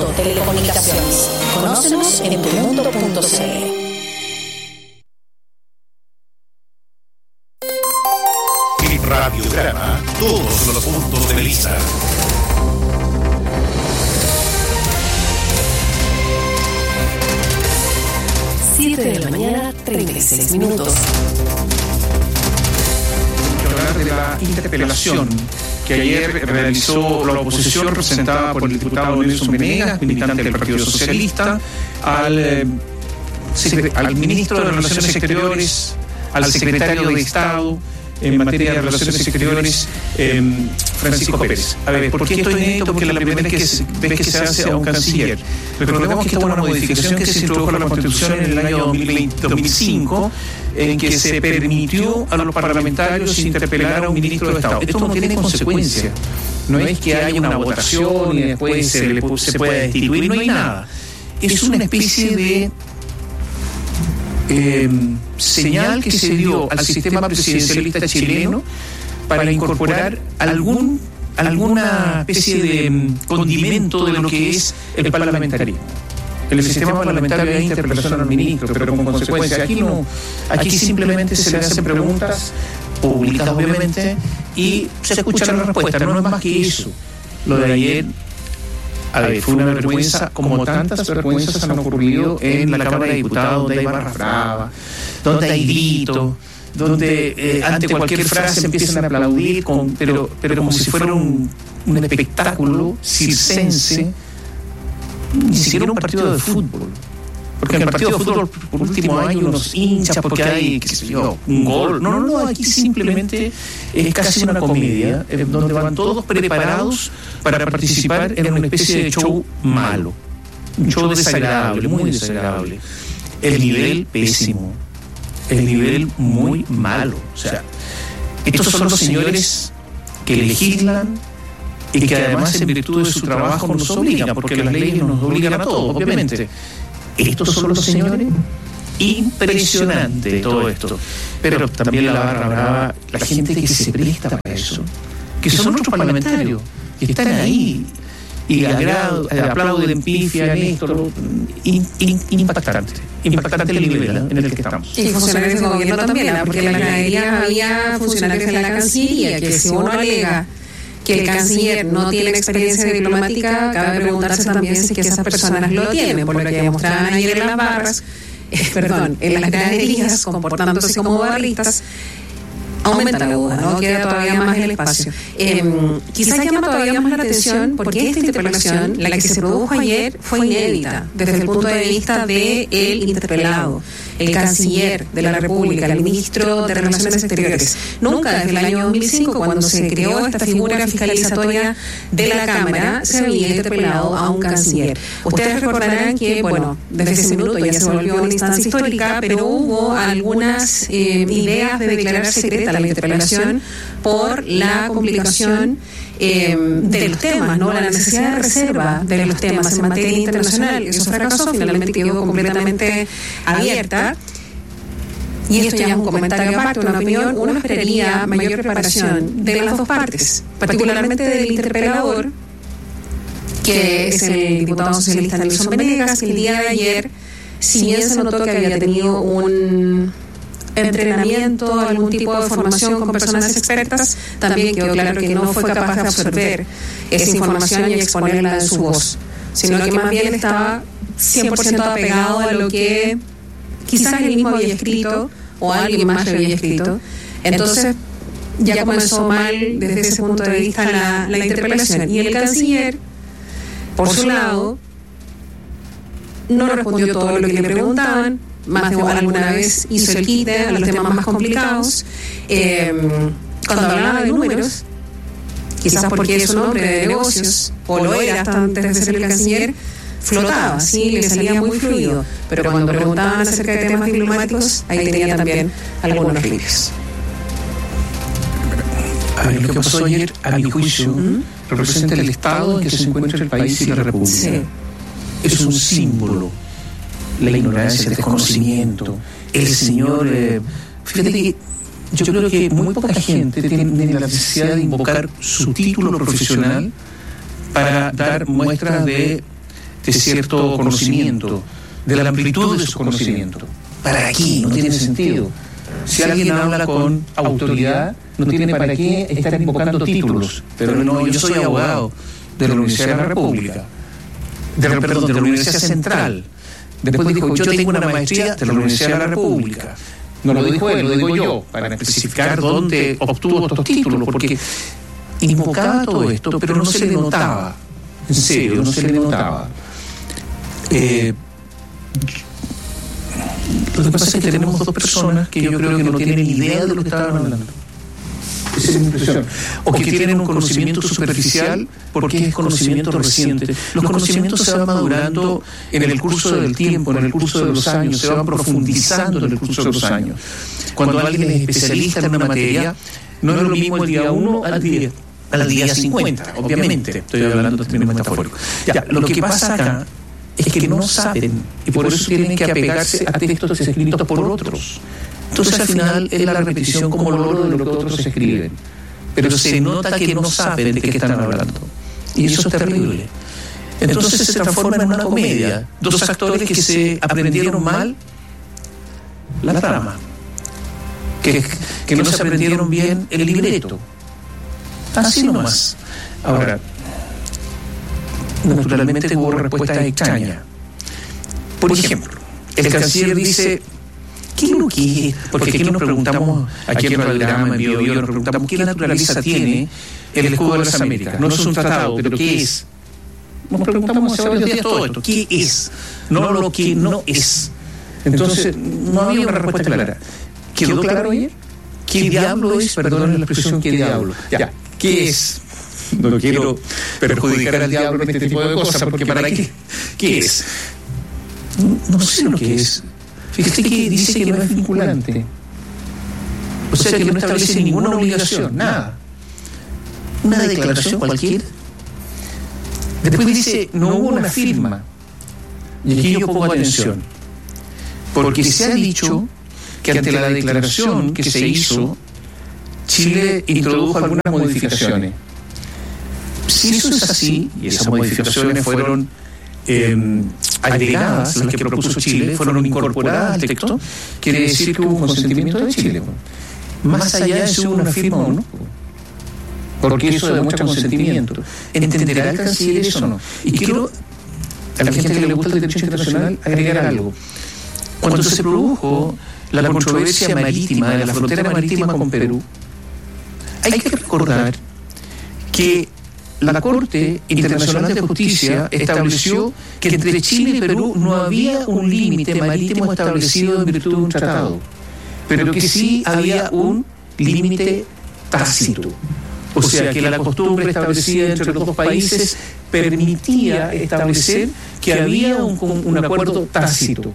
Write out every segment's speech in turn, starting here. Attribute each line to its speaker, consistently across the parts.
Speaker 1: Mundo Telecomunicaciones. Conócenos en tumundo.cl.
Speaker 2: Radiograma, todos los puntos de vista.
Speaker 1: Siete de la mañana, 36 minutos.
Speaker 3: Hablar de la interpelación que ayer realizó la oposición representada por el diputado Nelson Venegas, militante del Partido Socialista, al ministro de Relaciones Exteriores, al secretario de Estado en materia de Relaciones Exteriores, Francisco Pérez. A ver, ¿por qué esto es inédito? Porque es la primera vez que se hace a un canciller. Recordemos que esta es una modificación que se introdujo en la Constitución en el año 2005, en que se permitió a los parlamentarios interpelar a un ministro de Estado. Esto no tiene consecuencia. No es que haya una votación y después se pueda destituir, no hay nada. Es una especie de señal que se dio al sistema presidencialista chileno para incorporar alguna especie de condimento de lo que es el parlamentarismo. En el sistema parlamentario hay interpelación al ministro, pero con consecuencia. Aquí simplemente se le hacen preguntas públicas, obviamente, y se escucha la respuesta. No es más que eso. Lo de ayer, fue una vergüenza, como tantas vergüenzas han ocurrido en la Cámara de Diputados, donde hay barras bravas, donde hay gritos, donde ante cualquier frase empiezan a aplaudir, pero como si fuera un espectáculo circense, ni siquiera un partido de fútbol. Porque en el partido de fútbol, por último, hay unos hinchas porque hay, qué sé yo, un gol. No, aquí simplemente es casi una comedia, donde van todos preparados para participar en una especie de show malo. Un show desagradable, muy desagradable. El nivel pésimo. El nivel muy malo. O sea, estos son los señores que legislan y que además en virtud de su trabajo nos obligan, porque las leyes nos obligan a todos, obviamente. Estos son los señores. Impresionante todo esto. Pero también la barra brava, la gente que se presta para eso, que son otros parlamentarios, que están ahí y aplauden, pifian esto. Impactante el nivel en el que estamos.
Speaker 4: Y funcionarios del gobierno también, porque en la ganadería había funcionarios de la Cancillería que, si uno alega que el canciller no tiene experiencia diplomática, cabe preguntarse también si es que esas personas lo tienen, por lo que demostraban ayer en las barras, en las ganaderías, comportándose como barristas. Aumenta la duda, ¿no? Queda todavía más el espacio. Quizás llama todavía más la atención porque esta interpelación, la que se produjo ayer, fue inédita desde el punto de vista del interpelado, el canciller de la República, el ministro de Relaciones Exteriores. Nunca desde el año 2005, cuando se creó esta figura fiscalizatoria de la Cámara, se había interpelado a un canciller. Ustedes recordarán que, desde ese minuto ya se volvió una instancia histórica, pero hubo algunas ideas de declarar secreta la interpelación por la complicación de los temas, ¿no? La necesidad de reserva de los temas en materia internacional. Eso fracasó, finalmente quedó completamente abierta. Y esto ya es un comentario aparte, una opinión. Uno esperaría mayor preparación de las dos partes, particularmente del interpelador, que es el diputado socialista Nelson Venegas, que el día de ayer, si bien se notó que había tenido un entrenamiento, algún tipo de formación con personas expertas, también quedó claro que no fue capaz de absorber esa información y exponerla en su voz, sino que más bien estaba 100% apegado a lo que quizás él mismo había escrito o alguien más le había escrito. Entonces ya comenzó mal desde ese punto de vista la interpelación. Y el canciller, por su lado, no respondió todo lo que le preguntaban. Más de alguna vez hizo el quite a los temas más complicados. Cuando hablaba de números, quizás porque es un hombre de negocios, o lo era hasta antes de ser el canciller, flotaba, sí, le salía muy fluido. Pero cuando preguntaban acerca de temas diplomáticos, ahí tenía también algunos líos.
Speaker 3: Lo que pasó ayer, a mi juicio, representa el estado en que se encuentra el país y la República. Sí. Es un símbolo. La ignorancia, el desconocimiento, el señor... fíjate que yo creo que muy poca gente tiene la necesidad de invocar su título profesional para dar muestras de de cierto conocimiento, de la amplitud de su conocimiento. ¿Para qué? No tiene sentido. Si alguien habla con autoridad, no tiene para qué estar invocando títulos. Pero no, yo soy abogado de la Universidad de la República, de la Universidad Central. Después dijo, yo tengo una maestría de la Universidad de la República. No lo dijo él, lo digo yo, para especificar dónde obtuvo estos títulos, porque invocaba todo esto, pero no se le notaba. En serio, no se le notaba. Lo que pasa es que tenemos dos personas que yo creo que no tienen idea de lo que estaban hablando. Esa es mi impresión. O que tienen un conocimiento superficial porque es conocimiento reciente. Los conocimientos se van madurando en el curso del tiempo, en el curso de los años, se van profundizando en el curso de los años. Cuando alguien es especialista en una materia, no es lo mismo el día 1 al día 50, obviamente. Estoy hablando de términos metafóricos. Ya, lo que pasa acá es que no saben y por eso tienen que apegarse a textos escritos por otros. Entonces al final es la repetición como loro de lo que otros escriben, pero se nota que no saben de qué están hablando y eso es terrible. Entonces se transforma en una comedia, dos actores que se aprendieron mal la trama, que no se aprendieron bien el libreto, así nomás. Ahora, naturalmente hubo respuestas extrañas. Por ejemplo, el canciller dice, ¿qué es lo que es? Porque aquí nos preguntamos, aquí en Radiodrama, en Bio, nos preguntamos qué naturaleza tiene el escudo de las Américas. No es un tratado, pero ¿qué es? Nos preguntamos hace varios días todo esto, ¿qué es? No lo que no es. Entonces, no había una respuesta clara. ¿Quedó claro ayer? ¿Qué diablo es? Perdón la expresión, ¿qué diablo? Ya, ¿qué es? No quiero perjudicar al diablo en este tipo de cosas, porque ¿para qué? ¿Qué es? No sé lo que es. Fíjate que dice que no es vinculante. O sea que no establece ninguna obligación, nada. Una declaración cualquiera. Después dice, no hubo una firma. Y aquí yo pongo atención. Porque se ha dicho que ante la declaración que se hizo, Chile introdujo algunas modificaciones. Si eso es así, y esas modificaciones fueron agregadas, las que propuso Chile, fueron incorporadas al texto, quiere decir que hubo un consentimiento de Chile. Más allá de si hubo una firma o no. Porque eso demuestra consentimiento. ¿Entenderá el canciller eso o no? Y quiero, a la gente que le gusta el derecho internacional, agregar algo. Cuando se produjo la controversia marítima de la frontera marítima con Perú, hay que recordar que la Corte Internacional de Justicia estableció que entre Chile y Perú no había un límite marítimo establecido en virtud de un tratado, pero que sí había un límite tácito. O sea, que la costumbre establecida entre los dos países permitía establecer que había un acuerdo tácito.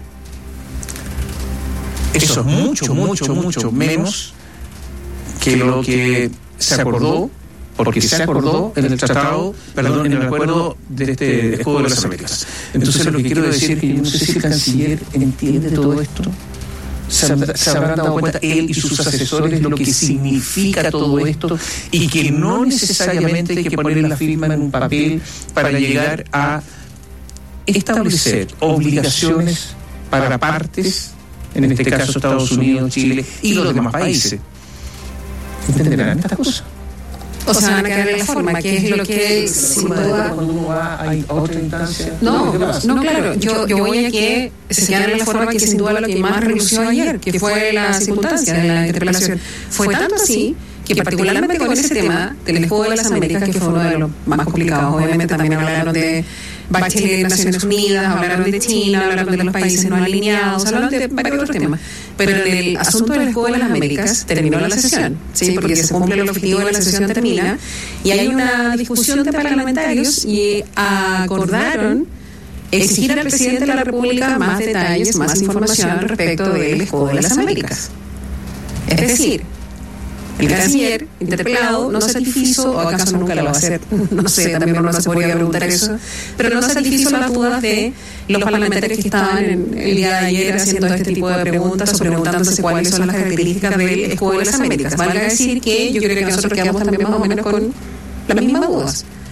Speaker 3: Eso es mucho menos que lo que se acordó, porque se acordó en el tratado, en el acuerdo de este escudo de las Américas. Entonces lo que quiero decir es que yo no sé si el canciller entiende todo esto. Se habrán dado cuenta él y sus asesores lo que significa todo esto y que no necesariamente hay que poner la firma en un papel para llegar a establecer obligaciones para partes, en este caso Estados Unidos, Chile y los demás países. ¿Entenderán estas cosas?
Speaker 4: O sea, van a quedar en la forma, que es lo que sin duda...
Speaker 3: Cuando uno va a otra instancia...
Speaker 4: No, claro, yo voy a que se quedan en la forma que sin duda lo que más renunció ayer, que fue la circunstancia de la interpelación. Fue tanto así que particularmente con ese tema del escudo de las Américas, que fue uno de los más complicados, obviamente también hablaron de Bachelet, Naciones Unidas, hablaron de China, hablaron de los países no alineados, hablaron de varios otros temas. Pero en el asunto del escudo de las Américas terminó la sesión, ¿sí? Porque se cumple el objetivo de la sesión, termina, y hay una discusión de parlamentarios y acordaron exigir al presidente de la República más detalles, más información respecto del escudo de las Américas. Es decir, el canciller interpelado no satisfizo, o acaso nunca lo va a hacer, no sé, también uno se podría preguntar eso, pero no satisfizo las dudas de los parlamentarios que estaban el día de ayer haciendo este tipo de preguntas o preguntándose cuáles son las características del escudo de las Américas. Valga decir que yo creo que nosotros quedamos también más o menos con las mismas dudas.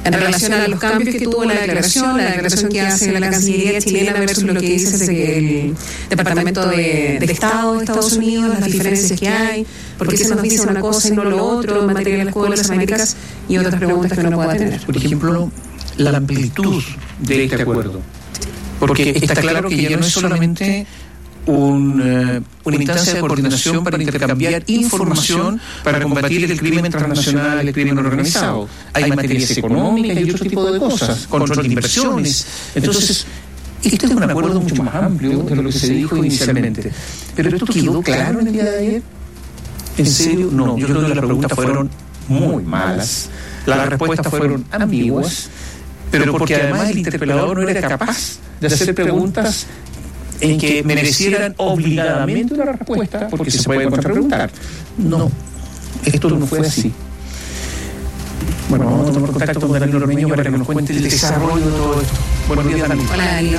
Speaker 4: en relación a los cambios que tuvo la declaración que hace la Cancillería chilena versus lo que dice el Departamento de Estado de Estados Unidos, las diferencias que hay, por qué se nos dice una cosa y no lo otro en materia de las Escuelas Américas y otras preguntas que uno pueda tener.
Speaker 3: Por ejemplo, la amplitud de este acuerdo. Porque está claro que ya no es solamente una instancia de coordinación para intercambiar información para combatir el crimen transnacional, el crimen organizado. Hay materias económicas y otro tipo de cosas, control de inversiones. Entonces, este es un acuerdo mucho más amplio de lo que se dijo inicialmente. Pero esto quedó claro en el día de ayer. ¿En serio? No, yo creo que las preguntas fueron muy malas. Las respuestas fueron ambiguas, pero porque además el interpelador no era capaz de hacer preguntas en que merecieran obligadamente una respuesta, porque se puede contrapreguntar. No, esto no fue así. Bueno, vamos a tomar contacto con Danilo Ormeño para que nos cuente el desarrollo de todo esto. Buenos días, Danilo.
Speaker 4: Hola, Danilo.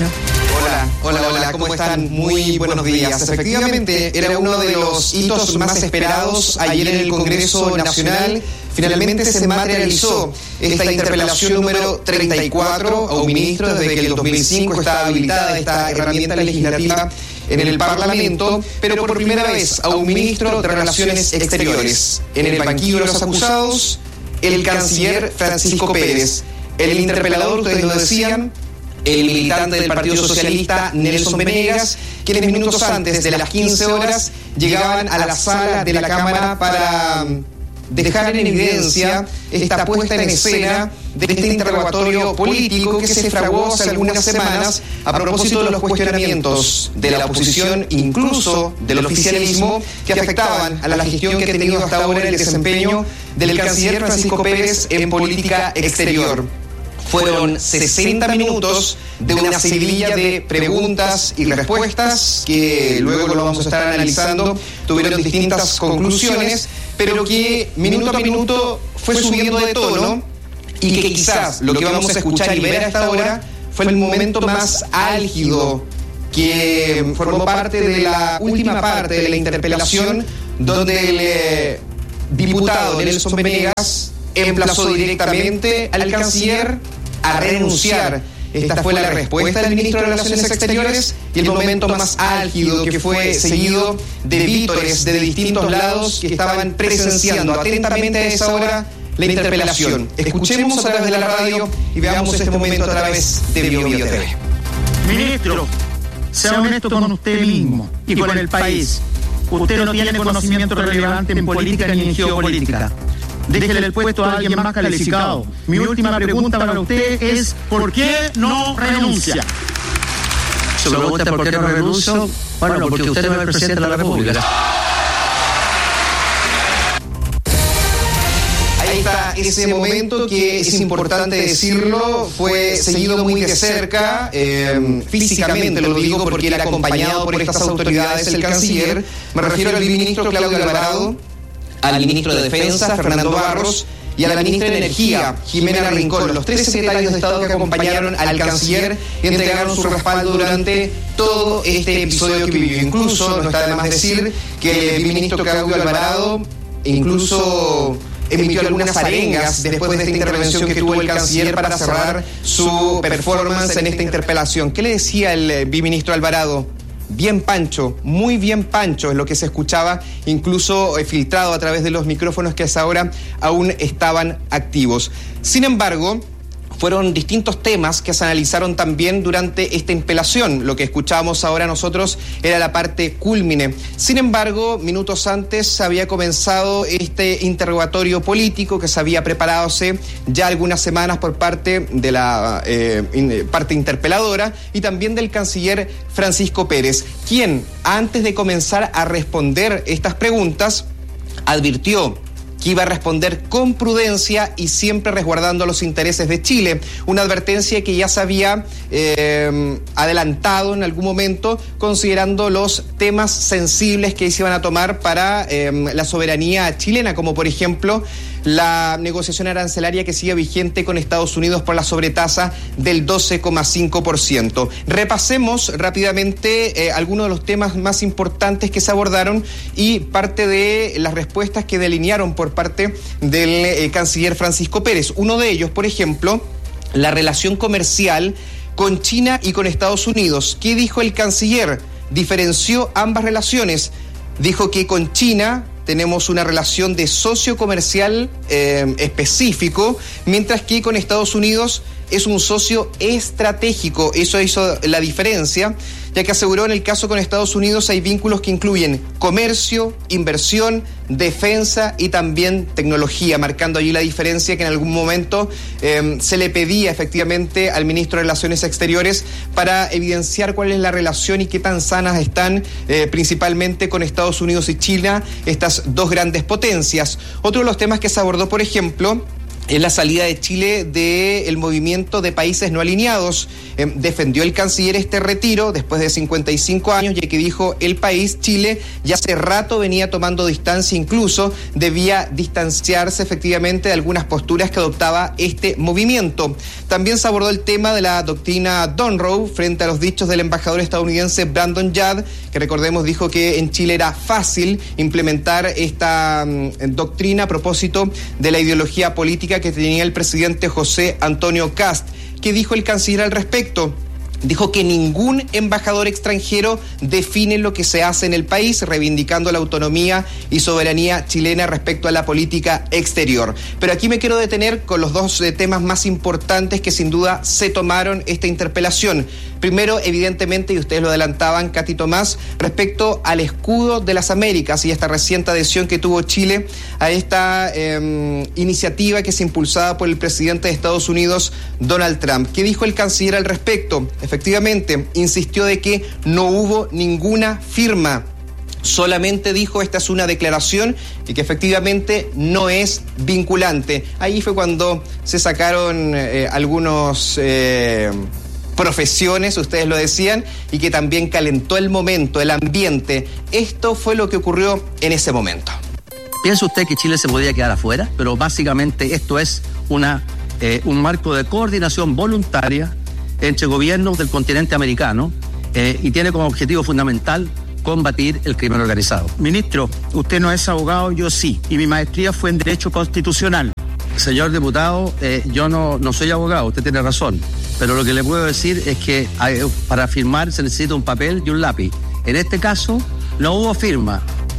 Speaker 5: Hola, ¿cómo están? Muy buenos días. Efectivamente, era uno de los hitos más esperados ayer en el Congreso Nacional. Finalmente se materializó esta interpelación número 34 a un ministro. Desde que el 2005 está habilitada esta herramienta legislativa en el Parlamento, pero por primera vez a un ministro de Relaciones Exteriores. En el banquillo de los acusados, el canciller Francisco Pérez. El interpelador, ustedes lo decían, el militante del Partido Socialista Nelson Venegas, quienes minutos antes de las 15 horas llegaban a la sala de la Cámara para dejar en evidencia esta puesta en escena de este interrogatorio político que se fraguó hace algunas semanas a propósito de los cuestionamientos de la oposición, incluso del oficialismo, que afectaban a la gestión que ha tenido hasta ahora el desempeño del canciller Francisco Pérez en política exterior. Fueron 60 minutos de una seguidilla de preguntas y respuestas que luego lo vamos a estar analizando. Tuvieron distintas conclusiones, pero que minuto a minuto fue subiendo de tono y que quizás lo que vamos a escuchar y ver hasta ahora fue el momento más álgido que formó parte de la última parte de la interpelación, donde el diputado Nelson Venegas emplazó directamente al canciller a renunciar. Esta fue la respuesta del ministro de Relaciones Exteriores y el momento más álgido, que fue seguido de vítores de distintos lados que estaban presenciando atentamente a esa hora la interpelación. Escuchemos a través de la radio y veamos este momento a través de BioBio TV.
Speaker 6: Ministro, sea honesto con usted mismo y con el país. Usted no tiene conocimiento relevante en política ni en geopolítica. Déjele el puesto a alguien más calificado. Mi última pregunta para usted es: ¿por qué no renuncia?
Speaker 3: Se pregunta por qué no renuncio. Bueno, porque usted no es el presidente de la República.
Speaker 5: Ahí está ese momento que es importante decirlo, fue seguido muy de cerca, físicamente lo digo porque era acompañado por estas autoridades el canciller. Me refiero al ministro Claudio Alvarado, al ministro de Defensa, Fernando Barros, y a la ministra de Energía, Jimena Rincón. Los tres secretarios de Estado que acompañaron al canciller y entregaron su respaldo durante todo este episodio que vivió. Incluso, no está de más decir, que el ministro Claudio Alvarado incluso emitió algunas arengas después de esta intervención que tuvo el canciller para cerrar su performance en esta interpelación. ¿Qué le decía el biministro Alvarado? Bien Pancho, muy bien Pancho, es lo que se escuchaba, incluso filtrado a través de los micrófonos que hasta ahora aún estaban activos. Sin embargo, fueron distintos temas que se analizaron también durante esta interpelación. Lo que escuchábamos ahora nosotros era la parte cúlmine. Sin embargo, minutos antes había comenzado este interrogatorio político que se había preparado hace ya algunas semanas por parte de la parte interpeladora y también del canciller Francisco Pérez, quien antes de comenzar a responder estas preguntas advirtió que iba a responder con prudencia y siempre resguardando los intereses de Chile. Una advertencia que ya se había adelantado en algún momento, considerando los temas sensibles que se iban a tomar para la soberanía chilena, como por ejemplo la negociación arancelaria que sigue vigente con Estados Unidos por la sobretasa del 12,5%. Repasemos rápidamente algunos de los temas más importantes que se abordaron y parte de las respuestas que delinearon por parte del canciller Francisco Pérez. Uno de ellos, por ejemplo, la relación comercial con China y con Estados Unidos. ¿Qué dijo el canciller? Diferenció ambas relaciones. Dijo que con China tenemos una relación de socio comercial específico, mientras que con Estados Unidos es un socio estratégico. Eso hizo la diferencia, ya que aseguró en el caso con Estados Unidos hay vínculos que incluyen comercio, inversión, defensa y también tecnología, marcando allí la diferencia que en algún momento se le pedía efectivamente al ministro de Relaciones Exteriores para evidenciar cuál es la relación y qué tan sanas están principalmente con Estados Unidos y China, estas dos grandes potencias. Otro de los temas que se abordó, por ejemplo, es la salida de Chile del movimiento de países no alineados. Defendió el canciller este retiro después de 55 años, ya que dijo el país, Chile, ya hace rato venía tomando distancia, incluso debía distanciarse efectivamente de algunas posturas que adoptaba este movimiento. También se abordó el tema de la doctrina Donroe frente a los dichos del embajador estadounidense Brandon Judd, que recordemos dijo que en Chile era fácil implementar esta doctrina a propósito de la ideología política que tenía el presidente José Antonio Kast. ¿Qué dijo el canciller al respecto? Dijo que ningún embajador extranjero define lo que se hace en el país, reivindicando la autonomía y soberanía chilena respecto a la política exterior. Pero aquí me quiero detener con los dos temas más importantes que sin duda se tomaron esta interpelación. Primero, evidentemente, y ustedes lo adelantaban, Katy Tomás, respecto al escudo de las Américas y esta reciente adhesión que tuvo Chile a esta iniciativa que es impulsada por el presidente de Estados Unidos, Donald Trump. ¿Qué dijo el canciller al respecto? Efectivamente, insistió de que no hubo ninguna firma. Solamente dijo esta es una declaración y que efectivamente no es vinculante. Ahí fue cuando se sacaron algunos profesiones, ustedes lo decían, y que también calentó el momento, el ambiente. Esto fue lo que ocurrió en ese momento.
Speaker 7: ¿Piensa usted que Chile se podía quedar afuera? Pero básicamente esto es un marco de coordinación voluntaria entre gobiernos del continente americano y tiene como objetivo fundamental combatir el crimen organizado.
Speaker 6: Ministro, usted no es abogado, yo sí, y mi maestría fue en Derecho Constitucional.
Speaker 7: Señor diputado, yo no soy abogado, usted tiene razón, pero lo que le puedo decir es que para firmar se necesita un papel y un lápiz. En este caso, no hubo firma.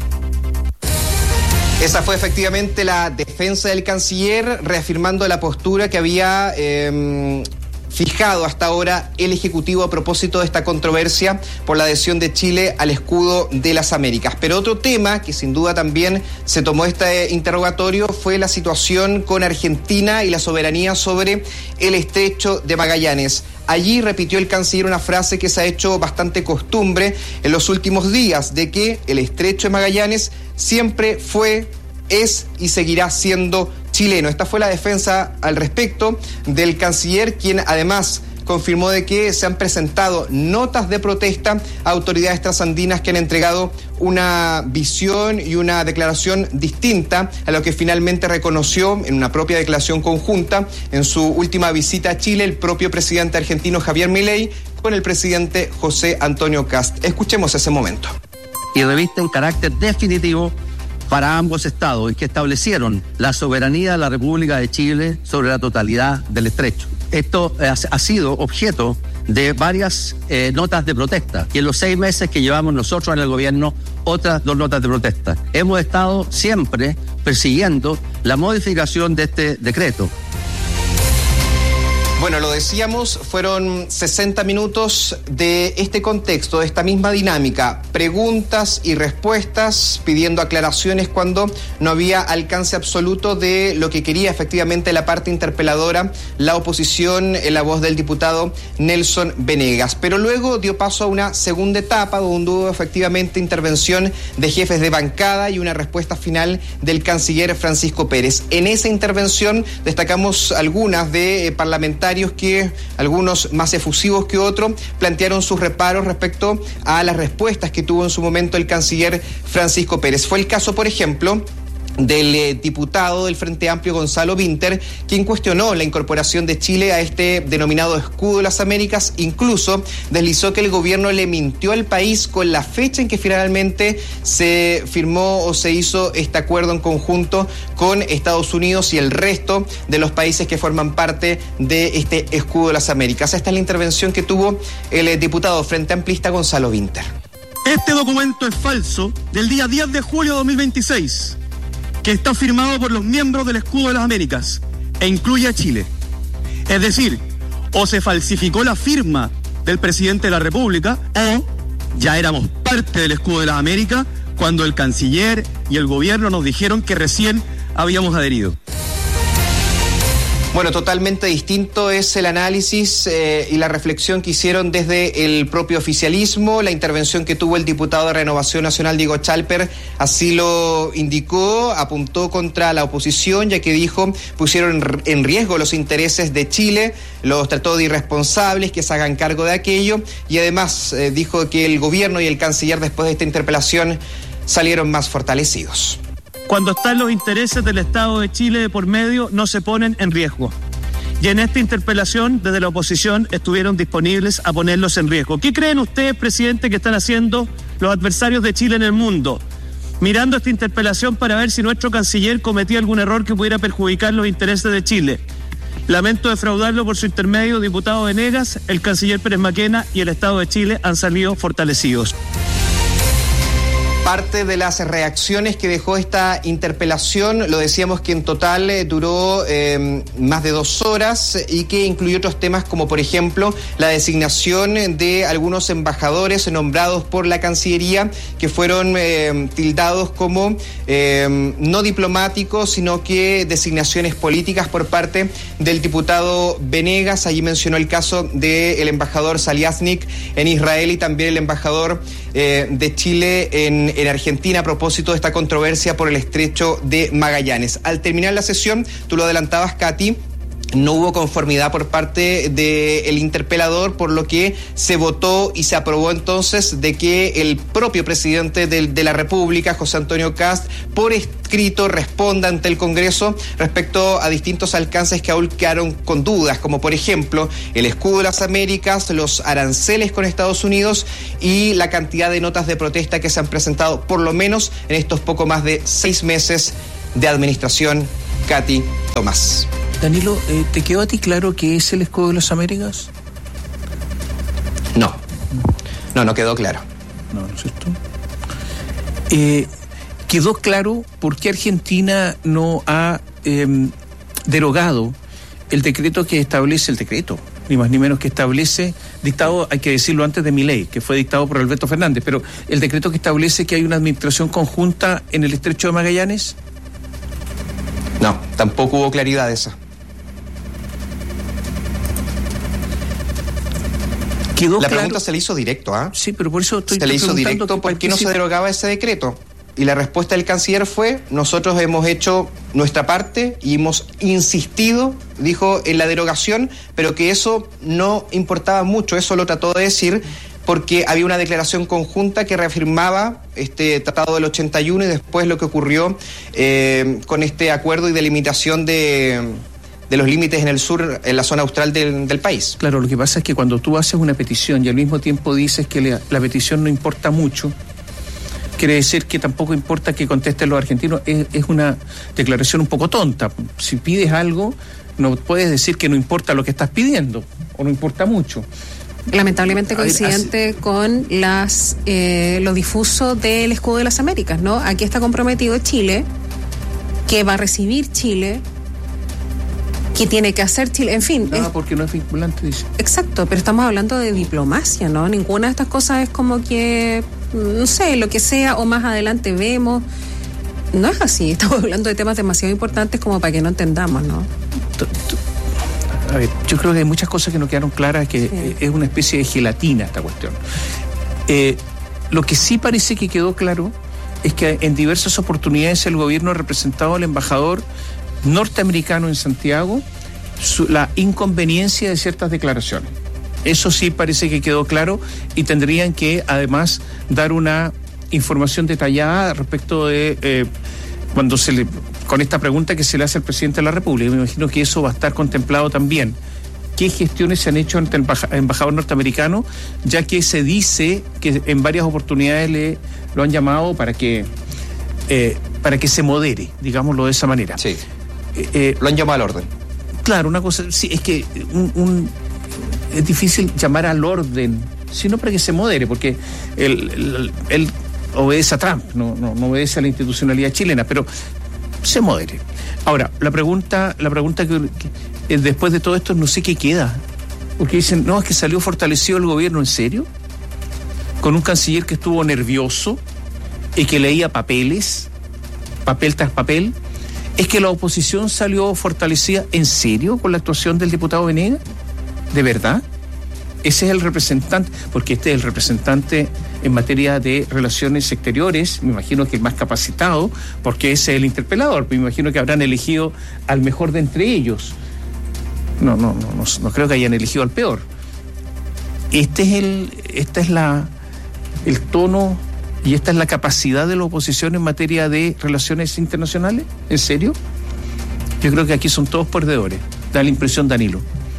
Speaker 5: Esa fue efectivamente la defensa del canciller, reafirmando la postura que había fijado hasta ahora el Ejecutivo a propósito de esta controversia por la adhesión de Chile al escudo de las Américas. Pero otro tema que sin duda también se tomó este interrogatorio fue la situación con Argentina y la soberanía sobre el Estrecho de Magallanes. Allí repitió el canciller una frase que se ha hecho bastante costumbre en los últimos días, de que el Estrecho de Magallanes siempre fue, es y seguirá siendo chileno. Esta fue la defensa al respecto del canciller, quien además confirmó de que se han presentado notas de protesta a autoridades trasandinas que han entregado una visión y una declaración distinta a lo que finalmente reconoció en una propia declaración conjunta en su última visita a Chile el propio presidente argentino Javier Milei con el presidente José Antonio Kast. Escuchemos ese momento.
Speaker 7: Y revisten carácter definitivo para ambos estados y que establecieron la soberanía de la República de Chile sobre la totalidad del estrecho. Esto ha sido objeto de varias notas de protesta y en los 6 meses que llevamos nosotros en el gobierno, otras 2 notas de protesta. Hemos estado siempre persiguiendo la modificación de este decreto.
Speaker 5: Bueno, lo decíamos, fueron 60 minutos de este contexto, de esta misma dinámica, preguntas y respuestas, pidiendo aclaraciones cuando no había alcance absoluto de lo que quería efectivamente la parte interpeladora, la oposición, en la voz del diputado Nelson Venegas. Pero luego dio paso a una segunda etapa, donde hubo efectivamente intervención de jefes de bancada y una respuesta final del canciller Francisco Pérez. En esa intervención destacamos algunas de parlamentarios que, algunos más efusivos que otros, plantearon sus reparos respecto a las respuestas que tuvo en su momento el canciller Francisco Pérez. Fue el caso, por ejemplo, del diputado del Frente Amplio Gonzalo Winter, quien cuestionó la incorporación de Chile a este denominado Escudo de las Américas. Incluso deslizó que el gobierno le mintió al país con la fecha en que finalmente se firmó o se hizo este acuerdo en conjunto con Estados Unidos y el resto de los países que forman parte de este Escudo de las Américas. Esta es la intervención que tuvo el diputado Frente Amplista Gonzalo Winter.
Speaker 6: Este documento es falso, del día 10 de julio de 2026. Que está firmado por los miembros del Escudo de las Américas e incluye a Chile. Es decir, o se falsificó la firma del presidente de la República o ya éramos parte del Escudo de las Américas cuando el canciller y el gobierno nos dijeron que recién habíamos adherido.
Speaker 5: Bueno, totalmente distinto es el análisis y la reflexión que hicieron desde el propio oficialismo. La intervención que tuvo el diputado de Renovación Nacional, Diego Chalper, así lo indicó, apuntó contra la oposición, ya que dijo, pusieron en riesgo los intereses de Chile, los trató de irresponsables, que se hagan cargo de aquello, y además dijo que el gobierno y el canciller, después de esta interpelación, salieron más fortalecidos.
Speaker 6: Cuando están los intereses del Estado de Chile de por medio, no se ponen en riesgo. Y en esta interpelación, desde la oposición, estuvieron disponibles a ponerlos en riesgo. ¿Qué creen ustedes, presidente, que están haciendo los adversarios de Chile en el mundo? Mirando esta interpelación para ver si nuestro canciller cometía algún error que pudiera perjudicar los intereses de Chile. Lamento defraudarlo por su intermedio, diputado Venegas, el canciller Pérez Maquena y el Estado de Chile han salido fortalecidos.
Speaker 5: Parte de las reacciones que dejó esta interpelación, lo decíamos que en total duró más de 2 horas y que incluyó otros temas como por ejemplo la designación de algunos embajadores nombrados por la Cancillería que fueron tildados como no diplomáticos, sino que designaciones políticas por parte del diputado Venegas. Allí mencionó el caso del embajador Saliasnik en Israel y también el embajador de Chile en Argentina a propósito de esta controversia por el estrecho de Magallanes. Al terminar la sesión, tú lo adelantabas, Katy, no hubo conformidad por parte del interpelador, por lo que se votó y se aprobó entonces de que el propio presidente de la República, José Antonio Kast, por escrito responda ante el Congreso respecto a distintos alcances que aún quedaron con dudas, como por ejemplo el Escudo de las Américas, los aranceles con Estados Unidos y la cantidad de notas de protesta que se han presentado por lo menos en estos poco más de 6 meses de administración. Katy, Tomás.
Speaker 3: Danilo, ¿te quedó a ti claro qué es el Escudo de las Américas?
Speaker 5: No quedó claro.
Speaker 3: No es cierto. ¿Quedó claro por qué Argentina no ha derogado el decreto que establece, el decreto, ni más ni menos que establece, dictado, hay que decirlo antes de Milei, que fue dictado por Alberto Fernández, pero el decreto que establece que hay una administración conjunta en el estrecho de Magallanes?
Speaker 5: No, tampoco hubo claridad de esa. La pregunta se le hizo directo, ¿ah?
Speaker 3: Sí, pero por eso
Speaker 5: se le hizo directo por qué no se derogaba ese decreto. Y la respuesta del canciller fue, nosotros hemos hecho nuestra parte y hemos insistido, dijo, en la derogación, pero que eso no importaba mucho, eso lo trató de decir porque había una declaración conjunta que reafirmaba este tratado del 81 y después lo que ocurrió con este acuerdo y delimitación de los límites en el sur, en la zona austral del país.
Speaker 3: Claro, lo que pasa es que cuando tú haces una petición y al mismo tiempo dices que la petición no importa mucho, quiere decir que tampoco importa que contesten los argentinos, es una declaración un poco tonta. Si pides algo, no puedes decir que no importa lo que estás pidiendo, o no importa mucho.
Speaker 4: Lamentablemente coincidente con lo difuso del Escudo de las Américas, ¿no? Aquí está comprometido Chile, que va a recibir Chile, que tiene que hacer Chile, en fin.
Speaker 3: Porque no es vinculante, dice.
Speaker 4: Exacto, pero estamos hablando de diplomacia, ¿no? Ninguna de estas cosas es como que, no sé, lo que sea, o más adelante vemos. No es así, estamos hablando de temas demasiado importantes como para que no entendamos, ¿no?
Speaker 3: A ver, yo creo que hay muchas cosas que no quedaron claras, que sí. Es una especie de gelatina esta cuestión. Lo que sí parece que quedó claro es que en diversas oportunidades el gobierno ha representado al embajador norteamericano en Santiago la inconveniencia de ciertas declaraciones. Eso sí parece que quedó claro y tendrían que además dar una información detallada respecto de con esta pregunta que se le hace al presidente de la República, me imagino que eso va a estar contemplado también. ¿Qué gestiones se han hecho ante el embajador norteamericano? Ya que se dice que en varias oportunidades lo han llamado para que se modere, digámoslo de esa manera.
Speaker 5: Sí. Lo han llamado al orden.
Speaker 3: Claro, una cosa, sí, es que es difícil llamar al orden, sino para que se modere, porque él obedece a Trump, no obedece a la institucionalidad chilena, pero se modere. Ahora, la pregunta que después de todo esto, no sé qué queda, porque dicen, no, es que salió fortalecido el gobierno. ¿En serio? Con un canciller que estuvo nervioso y que leía papel tras papel. ¿Es que la oposición salió fortalecida en serio con la actuación del diputado Venegas? ¿De verdad? Ese es el representante, porque este es el representante en materia de relaciones exteriores, me imagino que el más capacitado, porque ese es el interpelador, me imagino que habrán elegido al mejor de entre ellos. No creo que hayan elegido al peor. Este es el tono y esta es la capacidad de la oposición en materia de relaciones internacionales. ¿En serio? Yo creo que aquí son todos perdedores. Da la impresión, Danilo.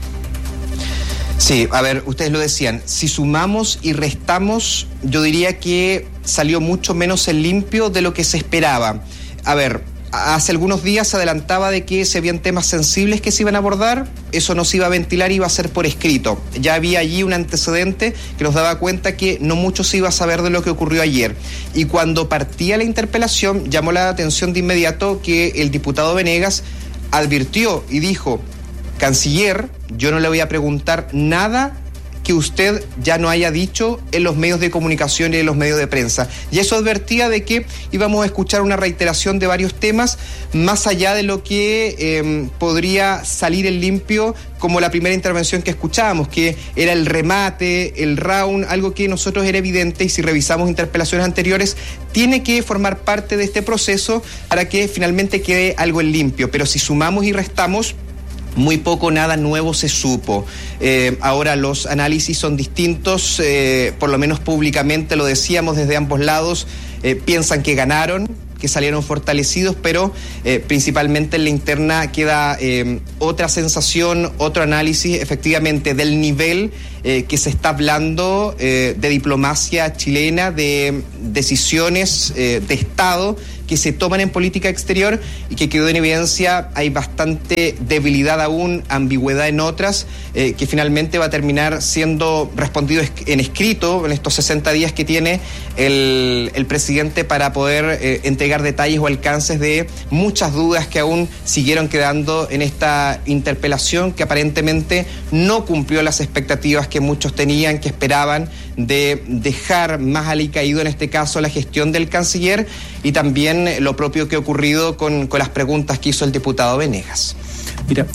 Speaker 5: Sí, a ver, ustedes lo decían, si sumamos y restamos, yo diría que salió mucho menos en limpio de lo que se esperaba. A ver, hace algunos días se adelantaba de que si habían temas sensibles que se iban a abordar, eso no se iba a ventilar, iba a ser por escrito. Ya había allí un antecedente que nos daba cuenta que no mucho se iba a saber de lo que ocurrió ayer. Y cuando partía la interpelación, llamó la atención de inmediato que el diputado Venegas advirtió y dijo: canciller, yo no le voy a preguntar nada que usted ya no haya dicho en los medios de comunicación y en los medios de prensa. Y eso advertía de que íbamos a escuchar una reiteración de varios temas, más allá de lo que podría salir en limpio, como la primera intervención que escuchábamos, que era el remate, el round, algo que nosotros era evidente, y si revisamos interpelaciones anteriores, tiene que formar parte de este proceso para que finalmente quede algo en limpio. Pero si sumamos y restamos, muy poco, nada nuevo se supo. Ahora los análisis son distintos, por lo menos públicamente lo decíamos desde ambos lados, piensan que ganaron, que salieron fortalecidos, pero principalmente en la interna queda otra sensación, otro análisis efectivamente del nivel que se está hablando de diplomacia chilena, de decisiones de Estado que se toman en política exterior y que quedó en evidencia. Hay bastante debilidad aún, ambigüedad en otras, que finalmente va a terminar siendo respondido en escrito en estos 60 días que tiene el presidente para poder entregar detalles o alcances de muchas dudas que aún siguieron quedando en esta interpelación, que aparentemente no cumplió las expectativas que muchos tenían, que esperaban, de dejar más alicaído en este caso la gestión del canciller, y también lo propio que ha ocurrido con las preguntas que hizo el diputado Venegas.
Speaker 3: Mira,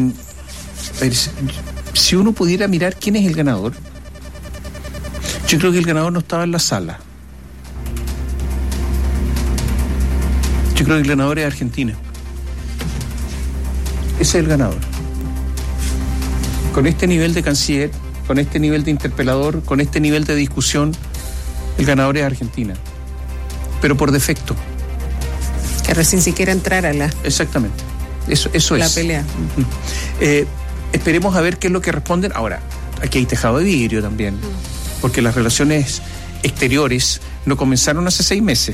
Speaker 3: si uno pudiera mirar quién es el ganador, yo creo que el ganador no estaba en la sala. Yo creo que el ganador es Argentina. Ese es el ganador. Con este nivel de canciller, con este nivel de interpelador, con este nivel de discusión, el ganador es Argentina. Pero por defecto.
Speaker 4: Que recién siquiera entrar a la...
Speaker 3: Exactamente. Eso
Speaker 4: la
Speaker 3: es.
Speaker 4: Pelea.
Speaker 3: Esperemos a ver qué es lo que responden. Ahora, aquí hay tejado de vidrio también, porque las relaciones exteriores no comenzaron hace 6 meses.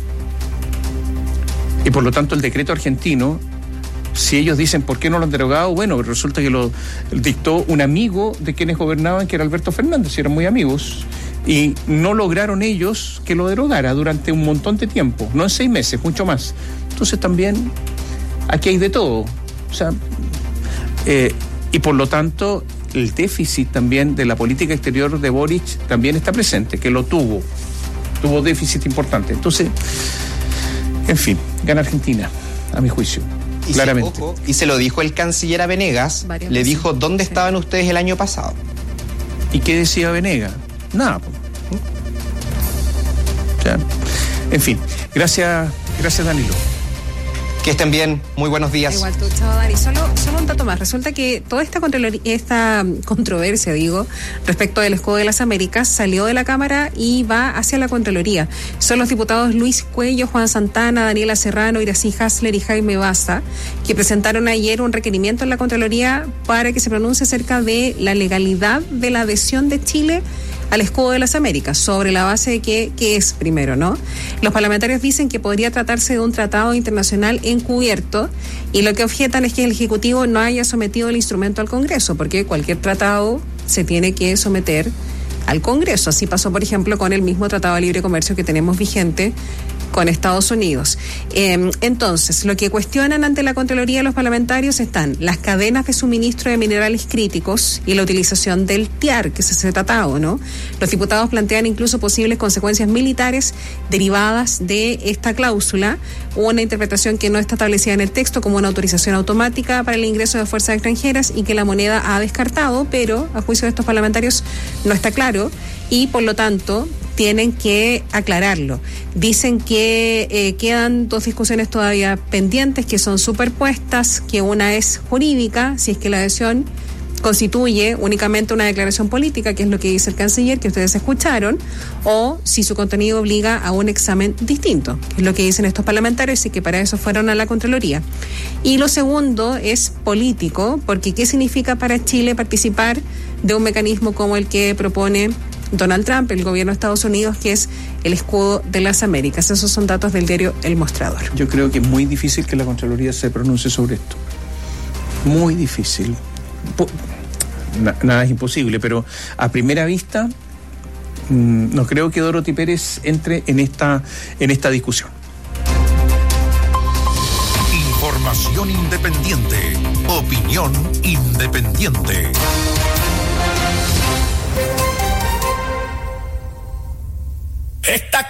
Speaker 3: Y por lo tanto el decreto argentino, si ellos dicen por qué no lo han derogado, bueno, resulta que lo dictó un amigo de quienes gobernaban, que era Alberto Fernández, y eran muy amigos, y no lograron ellos que lo derogara durante un montón de tiempo, no en 6 meses, mucho más. Entonces también aquí hay de todo, o sea, y por lo tanto el déficit también de la política exterior de Boric también está presente, que lo tuvo déficit importante. Entonces, en fin, gana Argentina, a mi juicio.
Speaker 5: Y
Speaker 3: claramente.
Speaker 5: Y se lo dijo el canciller a Venegas, le dijo, ¿dónde estaban ustedes el año pasado?
Speaker 3: ¿Y qué decía Venegas? Nada. O sea, en fin, gracias Danilo.
Speaker 5: Que estén bien, muy buenos días.
Speaker 4: Igual tú, chao Dani. Solo un dato más. Resulta que toda esta controversia, respecto del escudo de las Américas, salió de la Cámara y va hacia la Contraloría. Son los diputados Luis Cuello, Juan Santana, Daniela Serrano, Iracy Hasler y Jaime Baza, que presentaron ayer un requerimiento en la Contraloría para que se pronuncie acerca de la legalidad de la adhesión de Chile al escudo de las Américas, sobre la base de que es primero, ¿no? Los parlamentarios dicen que podría tratarse de un tratado internacional encubierto, y lo que objetan es que el Ejecutivo no haya sometido el instrumento al Congreso, porque cualquier tratado se tiene que someter al Congreso. Así pasó, por ejemplo, con el mismo Tratado de Libre Comercio que tenemos vigente con Estados Unidos. Entonces, lo que cuestionan ante la Contraloría los parlamentarios están las cadenas de suministro de minerales críticos y la utilización del TIAR, que es ese tratado, ¿no? Los diputados plantean incluso posibles consecuencias militares derivadas de esta cláusula, una interpretación que no está establecida en el texto como una autorización automática para el ingreso de fuerzas extranjeras y que la moneda ha descartado, pero a juicio de estos parlamentarios no está claro y por lo tanto tienen que aclararlo. Dicen que quedan dos discusiones todavía pendientes que son superpuestas, que una es jurídica, si es que la adhesión constituye únicamente una declaración política, que es lo que dice el canciller, que ustedes escucharon, o si su contenido obliga a un examen distinto, que es lo que dicen estos parlamentarios y que para eso fueron a la Contraloría. Y lo segundo es político, porque ¿qué significa para Chile participar de un mecanismo como el que propone Donald Trump, el gobierno de Estados Unidos, que es el escudo de las Américas? Esos son datos del diario El Mostrador.
Speaker 3: Yo creo que es muy difícil que la Contraloría se pronuncie sobre esto. Muy difícil. Nada es imposible, pero a primera vista no creo que Dorothy Pérez entre en esta discusión.
Speaker 2: Información independiente. Opinión independiente. Esta